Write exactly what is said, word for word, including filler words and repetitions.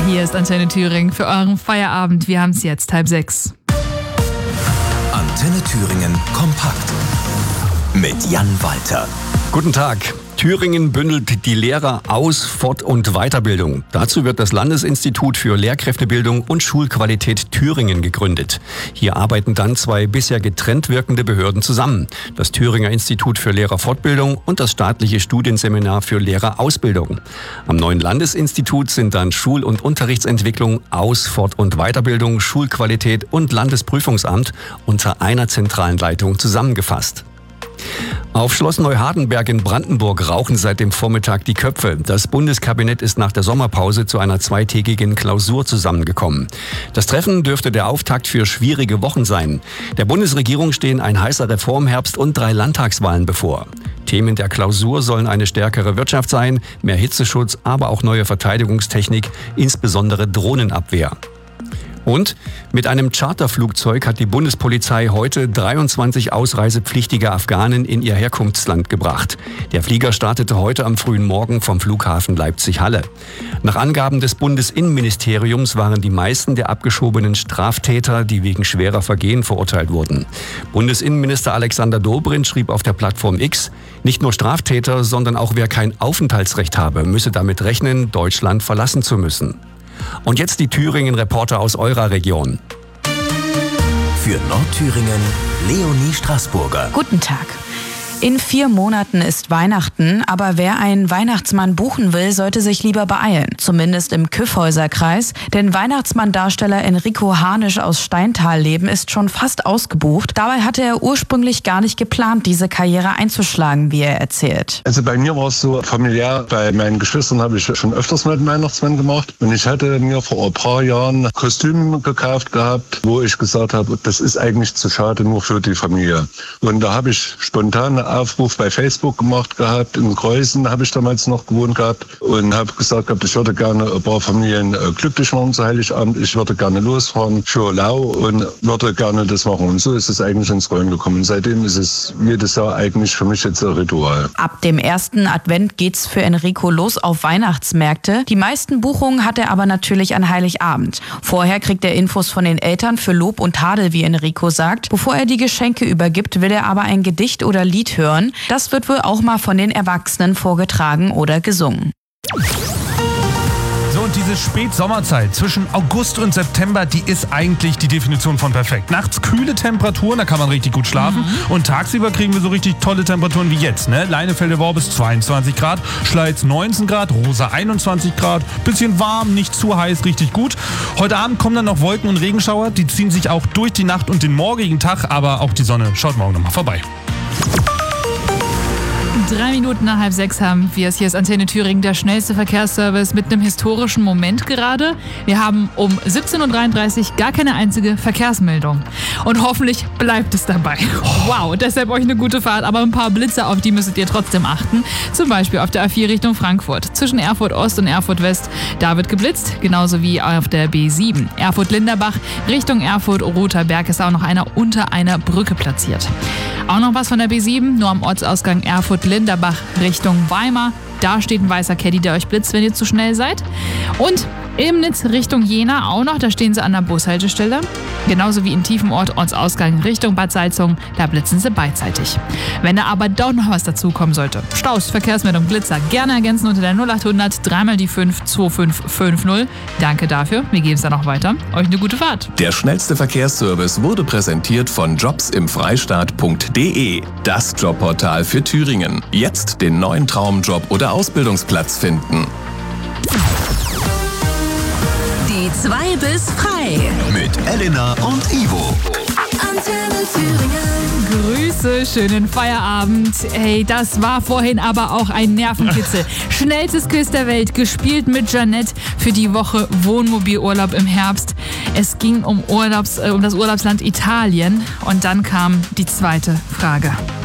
Hier ist Antenne Thüringen für euren Feierabend. Wir haben es jetzt halb sechs. Antenne Thüringen kompakt mit Jan Walter. Guten Tag. Thüringen bündelt die Lehrer Aus-, Fort- und Weiterbildung. Dazu wird das Landesinstitut für Lehrkräftebildung und Schulqualität Thüringen gegründet. Hier arbeiten dann zwei bisher getrennt wirkende Behörden zusammen. Das Thüringer Institut für Lehrerfortbildung und das staatliche Studienseminar für Lehrerausbildung. Am neuen Landesinstitut sind dann Schul- und Unterrichtsentwicklung, Aus-, Fort- und Weiterbildung, Schulqualität und Landesprüfungsamt unter einer zentralen Leitung zusammengefasst. Auf Schloss Neuhardenberg in Brandenburg rauchen seit dem Vormittag die Köpfe. Das Bundeskabinett ist nach der Sommerpause zu einer zweitägigen Klausur zusammengekommen. Das Treffen dürfte der Auftakt für schwierige Wochen sein. Der Bundesregierung stehen ein heißer Reformherbst und drei Landtagswahlen bevor. Themen der Klausur sollen eine stärkere Wirtschaft sein, mehr Hitzeschutz, aber auch neue Verteidigungstechnik, insbesondere Drohnenabwehr. Und mit einem Charterflugzeug hat die Bundespolizei heute dreiundzwanzig ausreisepflichtige Afghanen in ihr Herkunftsland gebracht. Der Flieger startete heute am frühen Morgen vom Flughafen Leipzig-Halle. Nach Angaben des Bundesinnenministeriums waren die meisten der abgeschobenen Straftäter, die wegen schwerer Vergehen verurteilt wurden. Bundesinnenminister Alexander Dobrindt schrieb auf der Plattform X, nicht nur Straftäter, sondern auch wer kein Aufenthaltsrecht habe, müsse damit rechnen, Deutschland verlassen zu müssen. Und jetzt die Thüringen-Reporter aus eurer Region. Für Nordthüringen Leonie Straßburger. Guten Tag. In vier Monaten ist Weihnachten, aber wer einen Weihnachtsmann buchen will, sollte sich lieber beeilen. Zumindest im Kyffhäuser-Kreis, denn Weihnachtsmann-Darsteller Enrico Harnisch aus Steintal-Leben ist schon fast ausgebucht. Dabei hatte er ursprünglich gar nicht geplant, diese Karriere einzuschlagen, wie er erzählt. Also bei mir war es so familiär, bei meinen Geschwistern habe ich schon öfters mal den Weihnachtsmann gemacht. Und ich hatte mir vor ein paar Jahren Kostüm gekauft gehabt, wo ich gesagt habe, das ist eigentlich zu schade nur für die Familie. Und da habe ich spontan Aufruf bei Facebook gemacht gehabt. In Kreuzen habe ich damals noch gewohnt gehabt und habe gesagt gehabt, ich würde gerne ein paar Familien glücklich machen zu Heiligabend. Ich würde gerne losfahren für Lau und würde gerne das machen. Und so ist es eigentlich ins Rollen gekommen. Und seitdem ist es jedes Jahr eigentlich für mich jetzt ein Ritual. Ab dem ersten Advent geht's für Enrico los auf Weihnachtsmärkte. Die meisten Buchungen hat er aber natürlich an Heiligabend. Vorher kriegt er Infos von den Eltern für Lob und Tadel, wie Enrico sagt. Bevor er die Geschenke übergibt, will er aber ein Gedicht oder Lied hören. Das wird wohl auch mal von den Erwachsenen vorgetragen oder gesungen. So, und diese Spätsommerzeit zwischen August und September, die ist eigentlich die Definition von perfekt. Nachts kühle Temperaturen, da kann man richtig gut schlafen. Mhm. Und tagsüber kriegen wir so richtig tolle Temperaturen wie jetzt. Ne? Leinefelde war bis zweiundzwanzig Grad, Schleiz neunzehn Grad, Rosa einundzwanzig Grad. Bisschen warm, nicht zu heiß, richtig gut. Heute Abend kommen dann noch Wolken und Regenschauer. Die ziehen sich auch durch die Nacht und den morgigen Tag. Aber auch die Sonne schaut morgen nochmal vorbei. Drei Minuten nach halb sechs haben wir es. Hier ist Antenne Thüringen, der schnellste Verkehrsservice mit einem historischen Moment gerade. Wir haben um siebzehn Uhr dreiunddreißig gar keine einzige Verkehrsmeldung. Und hoffentlich bleibt es dabei. Wow, deshalb euch eine gute Fahrt, aber ein paar Blitze, auf die müsstet ihr trotzdem achten. Zum Beispiel auf der A vier Richtung Frankfurt. Zwischen Erfurt Ost und Erfurt West, da wird geblitzt, genauso wie auf der B sieben. Erfurt-Linderbach Richtung Erfurt-Rother Berg ist auch noch einer unter einer Brücke platziert. Auch noch was von der B sieben, nur am Ortsausgang Erfurt-Linderbach Richtung Weimar. Da steht ein weißer Caddy, der euch blitzt, wenn ihr zu schnell seid. Und Ilmnitz Richtung Jena auch noch, da stehen sie an der Bushaltestelle. Genauso wie in Tiefenort Ortsausgang Richtung Bad Salzungen, da blitzen sie beidseitig. Wenn da aber doch noch was dazukommen sollte, Staus, Verkehrsmeldung, Blitzer, gerne ergänzen unter der null achthundert dreimal die fünf zwei fünf fünf null. Danke dafür, wir geben es dann noch weiter. Euch eine gute Fahrt. Der schnellste Verkehrsservice wurde präsentiert von jobs im freistaat punkt de, das Jobportal für Thüringen. Jetzt den neuen Traumjob oder Ausbildungsplatz finden. Die zwei bis frei. Mit Elena und Ivo. Antenne Thüringen. Grüße, schönen Feierabend. Hey, das war vorhin aber auch ein Nervenkitzel. Schnellstes Quiz der Welt, gespielt mit Janette für die Woche Wohnmobilurlaub im Herbst. Es ging um, Urlaubs, äh, um das Urlaubsland Italien und dann kam die zweite Frage.